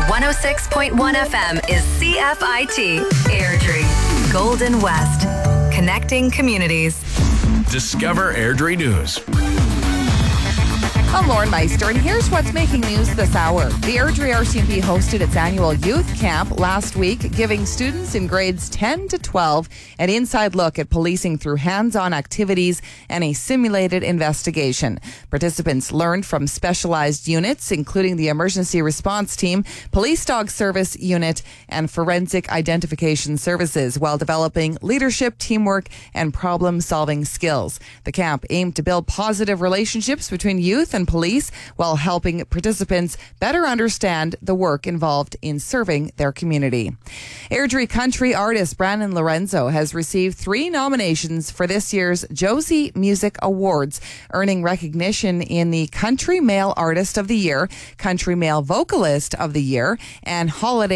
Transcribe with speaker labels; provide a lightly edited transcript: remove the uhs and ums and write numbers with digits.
Speaker 1: 106.1 FM is CFIT Airdrie, Golden West, connecting communities.
Speaker 2: Discover Airdrie News.
Speaker 3: I'm Lauren Meister, and here's what's making news this hour. The Airdrie RCMP hosted its annual youth camp last week, giving students in grades 10 to 12 an inside look at policing through hands-on activities and a simulated investigation. Participants learned from specialized units, including the Emergency Response Team, Police Dog Service Unit, and Forensic Identification Services, while developing leadership, teamwork, and problem-solving skills. The camp aimed to build positive relationships between youth and police while helping participants better understand the work involved in serving their community. Airdrie country artist Brandon Lorenzo has received 3 nominations for this year's Josie Music Awards, earning recognition in the Country Male Artist of the Year, Country Male Vocalist of the Year, and Holiday